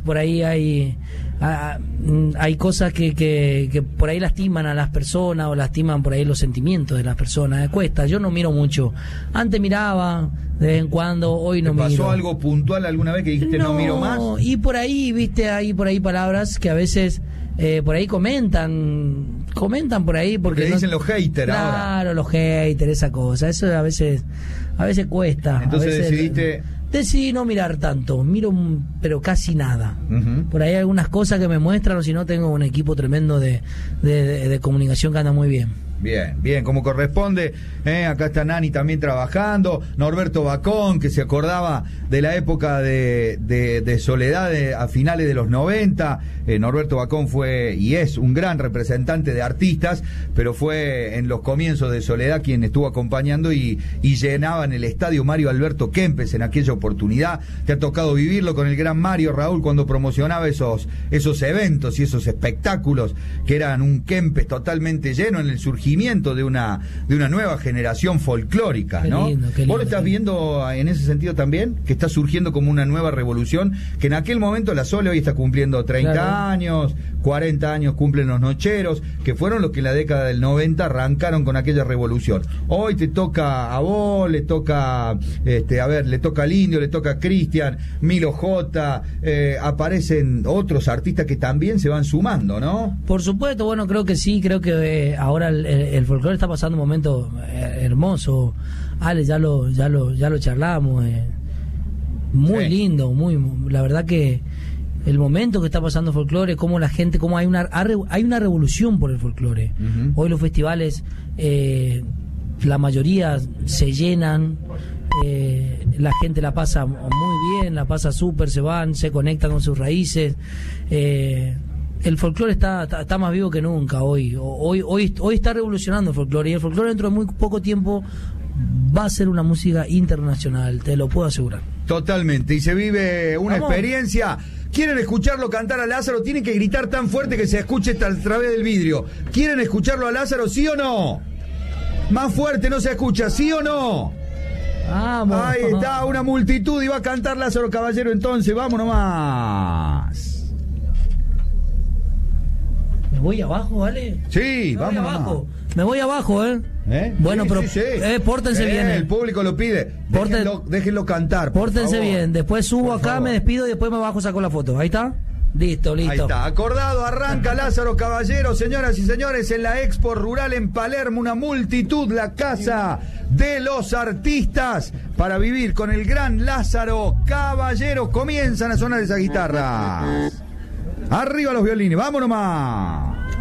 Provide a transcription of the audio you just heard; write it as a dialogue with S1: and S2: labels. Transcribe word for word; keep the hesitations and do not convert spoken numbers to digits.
S1: por ahí hay hay cosas que, que, que por ahí lastiman a las personas o lastiman por ahí los sentimientos de las personas. Cuesta, yo no miro mucho. Antes miraba de vez en cuando, hoy no miro.
S2: ¿Te pasó algo puntual alguna vez que dijiste no, no miro más?
S1: Y por ahí, viste, hay por ahí palabras que a veces eh, por ahí comentan, comentan por ahí porque,
S2: porque
S1: no,
S2: dicen los haters.
S1: Claro,
S2: ahora.
S1: los haters, esa cosa. Eso a veces, a veces cuesta.
S2: Entonces
S1: a veces,
S2: decidiste.
S1: Decidí no mirar tanto, miro pero casi nada. Uh-huh. Por ahí hay algunas cosas que me muestran, o si no tengo un equipo tremendo de, de, de, de comunicación que anda muy bien.
S2: Bien, bien, como corresponde, eh, acá está Nani también trabajando, Norberto Bacón, que se acordaba de la época de, de, de Soledad de, a finales de los noventa, eh, Norberto Bacón fue y es un gran representante de artistas, pero fue en los comienzos de Soledad quien estuvo acompañando y, y llenaban el estadio Mario Alberto Kempes en aquella oportunidad. Te ha tocado vivirlo con el gran Mario, Raúl, cuando promocionaba esos, esos eventos y esos espectáculos que eran un Kempes totalmente lleno en el surgimiento de una de una nueva generación folclórica, ¿no?
S1: Qué lindo, qué lindo,
S2: ¿Vos lo estás viendo en ese sentido también? Que está surgiendo como una nueva revolución, que en aquel momento la Sole hoy está cumpliendo treinta claro. años, cuarenta años cumplen los Nocheros, que fueron los que en la década del noventa arrancaron con aquella revolución. Hoy te toca a vos, le toca, este, a ver, le toca al Indio, le toca a Cristian, Milo J, eh, aparecen otros artistas que también se van sumando, ¿no?
S1: Por supuesto, bueno, creo que sí, creo que eh, ahora el, el, el folclore está pasando un momento eh, hermoso. Ale, ya lo, ya lo, ya lo charlamos, eh, muy sí. lindo, muy, la verdad que el momento que está pasando el folclore, cómo la gente, cómo hay una, hay una revolución por el folclore. Uh-huh. Hoy los festivales, eh, la mayoría se llenan, eh, la gente la pasa muy bien, la pasa súper, se van, se conectan con sus raíces. Eh, el folclore está, está, está más vivo que nunca hoy. Hoy, hoy. hoy está revolucionando el folclore, y el folclore dentro de muy poco tiempo va a ser una música internacional, te lo puedo asegurar.
S2: Totalmente, y se vive una
S1: Vamos.
S2: experiencia. ¿Quieren escucharlo cantar a Lázaro? Tienen que gritar tan fuerte que se escuche a través del vidrio. ¿Quieren escucharlo a Lázaro, sí o no? Más fuerte, no se escucha, ¿sí o no?
S1: Vamos.
S2: Ahí está, una multitud, y va a cantar Lázaro Caballero entonces, vamos nomás.
S1: ¿Me voy abajo, vale?
S2: Sí,
S1: Me
S2: vamos
S1: voy abajo. Me voy abajo, ¿eh?
S2: ¿Eh?
S1: Bueno,
S2: sí,
S1: pero
S2: sí, sí.
S1: Eh, pórtense
S2: eh,
S1: bien. Eh.
S2: El público lo pide.
S1: Porten...
S2: Déjenlo, déjenlo cantar. Por
S1: Pórtense
S2: favor.
S1: bien. Después subo
S2: por
S1: acá,
S2: favor.
S1: me despido y después me bajo, saco la foto. Ahí está. Listo, listo.
S2: Ahí está. Acordado, arranca Lázaro Caballero, señoras y señores, en la Expo Rural en Palermo. Una multitud, la casa de los artistas, para vivir con el gran Lázaro Caballero. Comienzan a sonar esas guitarras. Arriba los violines, vámonos más.